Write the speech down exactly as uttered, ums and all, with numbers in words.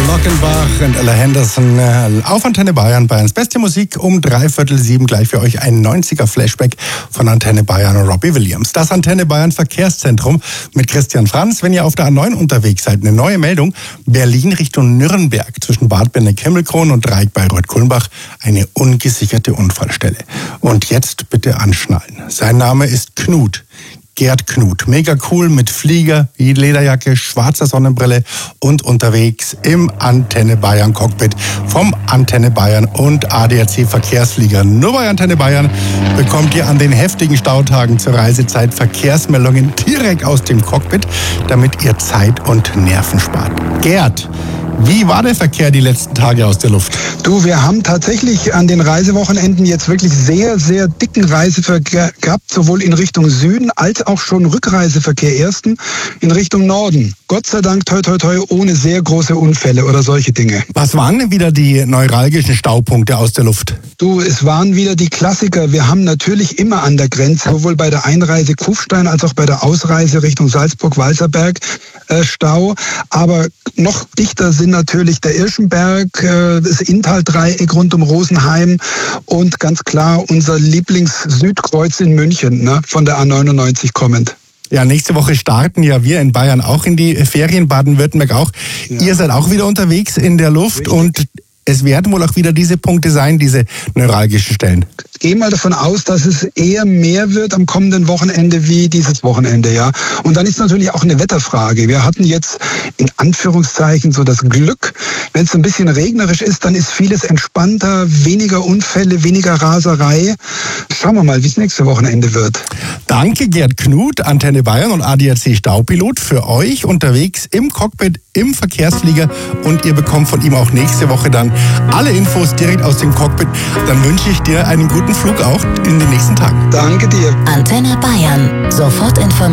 Lockenbach und Ella Henderson auf Antenne Bayern. Bayerns beste Musik um dreiviertel sieben. Gleich für euch ein neunziger-Flashback von Antenne Bayern und Robbie Williams. Das Antenne Bayern Verkehrszentrum mit Christian Franz. Wenn ihr auf der A neun unterwegs seid, eine neue Meldung. Berlin Richtung Nürnberg zwischen Bad Benneck-Himmelkron und Dreieck-Bayreuth-Kulmbach. Eine ungesicherte Unfallstelle. Und jetzt bitte anschnallen. Sein Name ist Knut. Gerd Knut. Mega cool mit Flieger, Lederjacke, schwarzer Sonnenbrille und unterwegs im Antenne Bayern Cockpit vom Antenne Bayern und A D A C Verkehrsflieger. Nur bei Antenne Bayern bekommt ihr an den heftigen Stautagen zur Reisezeit Verkehrsmeldungen direkt aus dem Cockpit, damit ihr Zeit und Nerven spart. Gerd, wie war der Verkehr die letzten Tage aus der Luft? Du, wir haben tatsächlich an den Reisewochenenden jetzt wirklich sehr, sehr dicken Reiseverkehr gehabt, sowohl in Richtung Süden als auch schon Rückreiseverkehr ersten in Richtung Norden. Gott sei Dank, toi, toi, toi, ohne sehr große Unfälle oder solche Dinge. Was waren denn wieder die neuralgischen Staupunkte aus der Luft? Du, es waren wieder die Klassiker. Wir haben natürlich immer an der Grenze, sowohl bei der Einreise Kufstein als auch bei der Ausreise Richtung Salzburg-Walserberg äh, Stau. Aber noch dichter sind natürlich der Irschenberg, äh, das Inntal-Dreieck rund um Rosenheim und ganz klar unser Lieblings-Südkreuz in München, ne, von der A neunundneunzig kommend. Ja, nächste Woche starten ja wir in Bayern auch in die Ferien, Baden-Württemberg auch. Ja. Ihr seid auch wieder unterwegs in der Luft. Richtig. Und es werden wohl auch wieder diese Punkte sein, diese neuralgischen Stellen. Ich gehe mal davon aus, dass es eher mehr wird am kommenden Wochenende wie dieses Wochenende, ja. Und dann ist natürlich auch eine Wetterfrage. Wir hatten jetzt in Anführungszeichen so das Glück, wenn es ein bisschen regnerisch ist, dann ist vieles entspannter, weniger Unfälle, weniger Raserei. Schauen wir mal, wie es nächste Wochenende wird. Danke, Gerd Knut, Antenne Bayern und A D A C Staupilot, für euch unterwegs im Cockpit, im Verkehrsflieger, und ihr bekommt von ihm auch nächste Woche dann alle Infos direkt aus dem Cockpit. Dann wünsche ich dir einen guten Flug auch in den nächsten Tagen. Danke dir. Antenne Bayern. Sofort informiert.